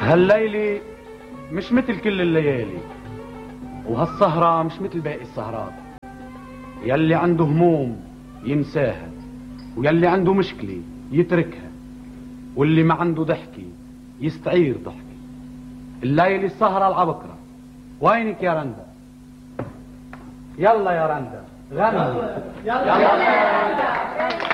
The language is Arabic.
هالليلة مش مثل كل الليالي، وهالسهرة مش مثل باقي السهرات. يلي عنده هموم ينساها، ويلي عنده مشكلة يتركها، واللي ما عنده ضحكة يستعير ضحكة. الليلة السهرة العبقرة. وينك يا رندا؟ يلا يا رندا غني. يلا يا رندا.